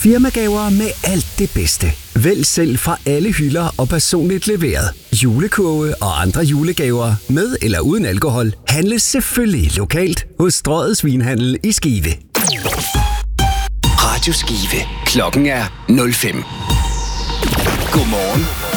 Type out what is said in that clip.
Firmagaver med alt det bedste. Vælg selv fra alle hylder og personligt leveret. Julekurve og andre julegaver med eller uden alkohol handles selvfølgelig lokalt hos Strøget Svinhandel i Skive. Radio Skive. Klokken er 05. Godmorgen